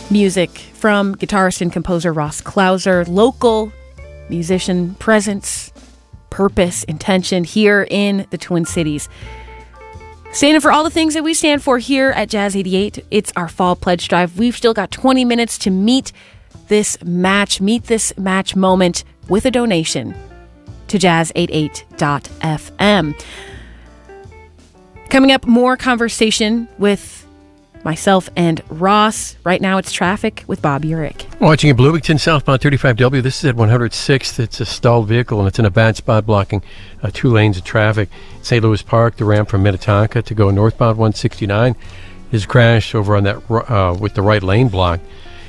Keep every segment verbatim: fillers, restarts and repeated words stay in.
music from guitarist and composer Ross Klauser, local musician presence, purpose, intention here in the Twin Cities. Standing for all the things that we stand for here at Jazz eighty-eight. It's our fall pledge drive. We've still got twenty minutes to meet this match, meet this match moment with a donation to jazz eighty-eight dot f m. Coming up, more conversation with myself and Ross. Right now, it's traffic with Bob Urich. Watching in Bloomington, southbound thirty-five W. This is at one hundred sixth. It's a stalled vehicle, and it's in a bad spot blocking uh, two lanes of traffic. Saint Louis Park, the ramp from Minnetonka to go northbound one sixty-nine is crashed over on that uh, with the right lane blocked.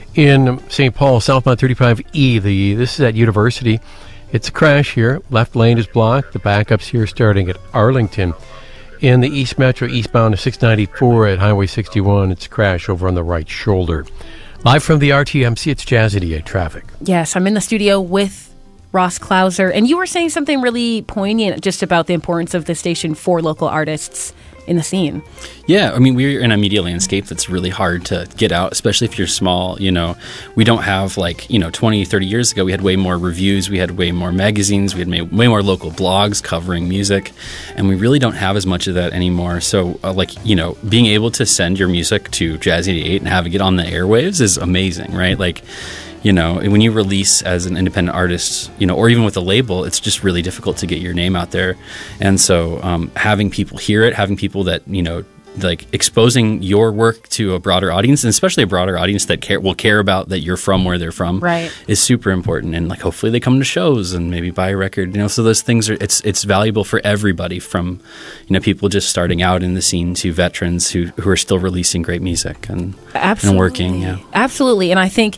In Saint Paul, southbound thirty-five E, the this is at University. It's a crash here. Left lane is blocked. The backup's here starting at Arlington. In the East Metro, eastbound of six ninety-four at Highway sixty-one, it's a crash over on the right shoulder. Live from the R T M C, it's Jazz eighty-eight traffic. Yes, I'm in the studio with Ross Klauser, and you were saying something really poignant just about the importance of the station for local artists in the scene. Yeah, I mean, we're in a media landscape that's really hard to get out, especially if you're small. You know, we don't have like, you know, twenty, thirty years ago, we had way more reviews, we had way more magazines, we had made way more local blogs covering music, and we really don't have as much of that anymore. So, uh, like, you know, being able to send your music to Jazz eighty-eight and having it on the airwaves is amazing, right? Like, you know, when you release as an independent artist, you know, or even with a label, it's just really difficult to get your name out there. And so um, having people hear it, having people that, you know, like exposing your work to a broader audience, and especially a broader audience that care, will care about that you're from where they're from, right, is super important. And like, hopefully they come to shows and maybe buy a record, you know, so those things are, it's, it's valuable for everybody, from, you know, people just starting out in the scene to veterans who, who are still releasing great music and, and working. Yeah, absolutely. And I think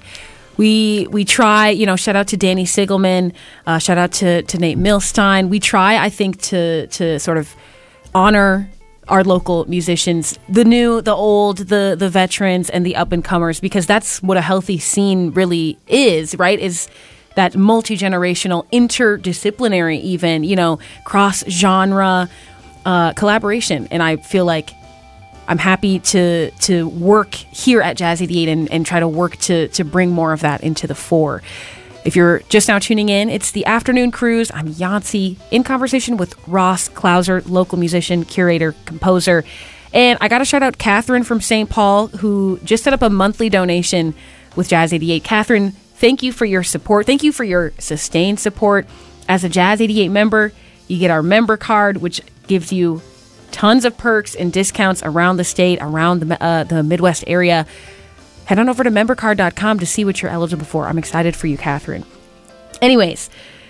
We we try, you know, shout out to Danny Sigelman, uh, shout out to, to Nate Milstein. We try, I think, to to sort of honor our local musicians, the new, the old, the the veterans, and the up-and-comers, because that's what a healthy scene really is, right? Is that multi-generational, interdisciplinary even, you know, cross-genre uh, collaboration. And I feel like I'm happy to to work here at Jazz eighty-eight and, and try to work to to bring more of that into the fore. If you're just now tuning in, it's the Afternoon Cruise. I'm Yancy, in conversation with Ross Klauser, local musician, curator, composer. And I got to shout out Catherine from Saint Paul, who just set up a monthly donation with Jazz eighty-eight. Catherine, thank you for your support. Thank you for your sustained support. As a Jazz eighty-eight member, you get our member card, which gives you tons of perks and discounts around the state, around the uh, the Midwest area. Head on over to member card dot com to see what you're eligible for. I'm excited for you, Catherine. Anyways,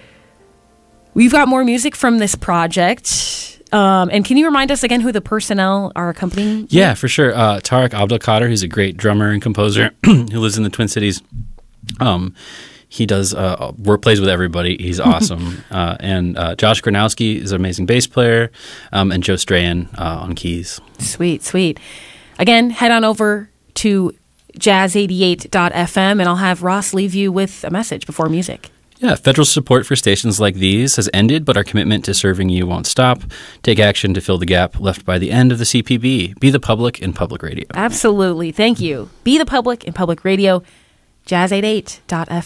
we've got more music from this project. Um, and can you remind us again who the personnel are accompanying? Yeah, for sure. Uh, Tarek Abdelkader, who's a great drummer and composer who lives in the Twin Cities. Um, He does uh, work, plays with everybody. He's awesome. uh, and uh, Josh Gronowski is an amazing bass player, um, and Joe Strahan uh, on keys. Sweet, sweet. Again, head on over to jazz eighty-eight dot f m, and I'll have Ross leave you with a message before music. Yeah, federal support for stations like these has ended, but our commitment to serving you won't stop. Take action to fill the gap left by the end of the C P B. Be the public in public radio. Absolutely. Thank you. Be the public in public radio. jazz eighty-eight dot f m.